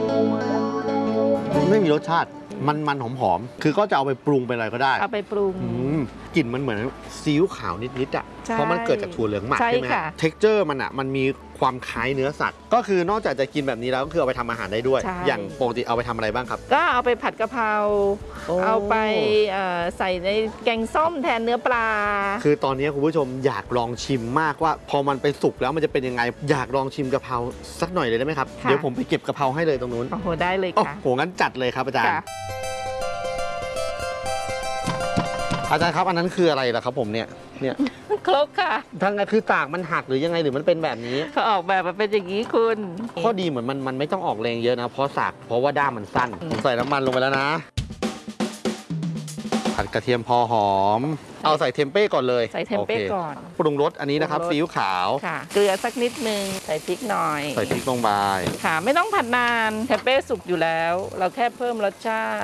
ไม่มีรสชาติมันหอมๆคือก็จะเอาไปปรุงเป็นอะไรก็ได้เอาไปปรุงกลิ่นมันเหมือนซีอิ๊วขาวนิดๆอ่ะเพราะมันเกิดจากถั่วเหลืองหมักใช่ไหมเท็กเจอร์มันอ่ะมันมีความคล้ายเนื้อสัตว์ก็คือนอกจากจะกินแบบนี้แล้วก็คือเอาไปทำอาหารได้ด้วยอย่างปกติเอาไปทำอะไรบ้างครับก็เอาไปผัดกะเพราเอาไปใส่ในแกงส้มแทนเนื้อปลาคือตอนนี้คุณผู้ชมอยากลองชิมมากว่าพอมันไปสุกแล้วมันจะเป็นยังไงอยากลองชิมกะเพราสักหน่อยเลยได้ไหมครับเดี๋ยวผมไปเก็บกะเพราให้เลยตรงนู้นโอ้โหได้เลยค่ะโอ้โหงั้นจัดเลยครับอาจารย์อาจารย์ครับอันนั้นคืออะไรล่ะครับผมเนี่ยครกค่ะทั้งนั้นคือตากมันหักหรือยังไงหรือมันเป็นแบบนี้เขาออกแบบมาเป็นอย่างนี้คุณข้อดีเหมือนมันไม่ต้องออกแรงเยอะนะเพราะสักเพราะว่าด้ามมันสั้นใส่น้ำมันลงไปแล้วนะผัดกระเทียมพอหอมเอาใส่เทมเป้ก่อนเลยใส่เทมเป้ก่อนปรุงรสอันนี้นะครับซีอิ๊วขาวค่ะเกลือสักนิดนึงใส่พริกหน่อยใส่พริกลงไปค่ะไม่ต้องผัดนานเทมเป้สุกอยู่แล้วเราแค่เพิ่มรสชา